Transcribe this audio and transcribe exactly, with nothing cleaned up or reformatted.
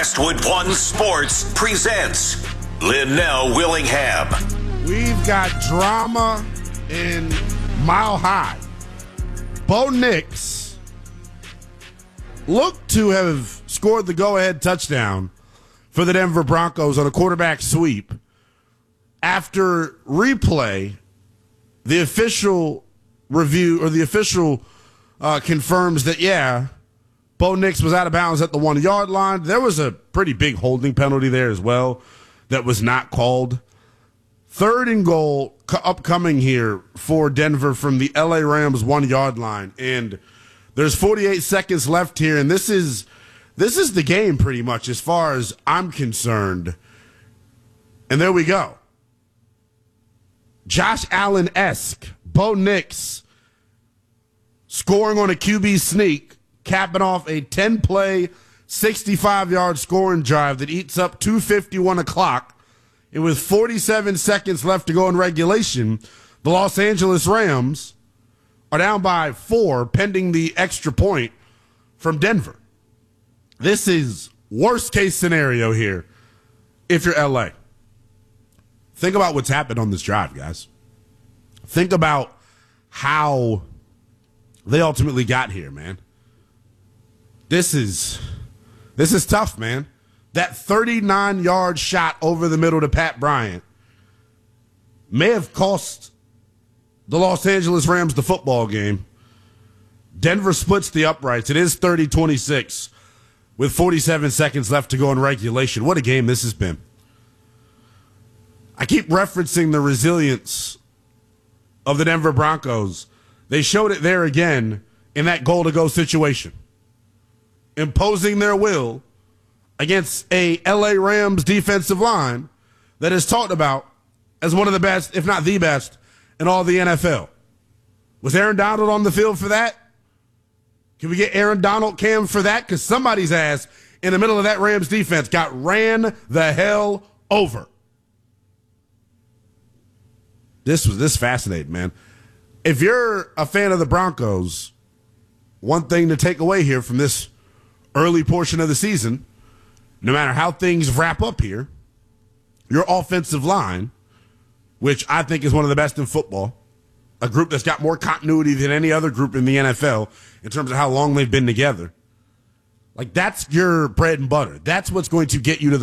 Westwood One Sports presents Linnell Willingham. We've got drama in Mile High. Bo Nix looked to have scored the go-ahead touchdown for the Denver Broncos on a quarterback sweep. After replay, the official review or the official uh, confirms that, yeah, Bo Nix was out of bounds at the one-yard line. There was a pretty big holding penalty there as well that was not called. Third and goal upcoming here for Denver from the L A Rams one-yard line. And there's forty-eight seconds left here, and this is this is the game pretty much as far as I'm concerned. And there we go. Josh Allen-esque, Bo Nix scoring on a Q B sneak, capping off a ten-play, sixty-five-yard scoring drive that eats up two fifty-one a clock. And with forty-seven seconds left to go in regulation, the Los Angeles Rams are down by four, pending the extra point from Denver. This is worst-case scenario here if you're L A. Think about what's happened on this drive, guys. Think about how they ultimately got here, man. This is this is tough, man. That thirty-nine-yard shot over the middle to Pat Bryant may have cost the Los Angeles Rams the football game. Denver splits the uprights. It is thirty twenty-six with forty-seven seconds left to go in regulation. What a game this has been. I keep referencing the resilience of the Denver Broncos. They showed it there again in that goal-to-go situation. Imposing their will against a L A Rams defensive line that is talked about as one of the best, if not the best, in all the N F L. Was Aaron Donald on the field for that? Can we get Aaron Donald cam for that? Because somebody's ass in the middle of that Rams defense got ran the hell over. This was this fascinating, man. If you're a fan of the Broncos, one thing to take away here from this early portion of the season, no matter how things wrap up here, your offensive line, which I think is one of the best in football, a group that's got more continuity than any other group in the N F L in terms of how long they've been together, like that's your bread and butter. That's what's going to get you to the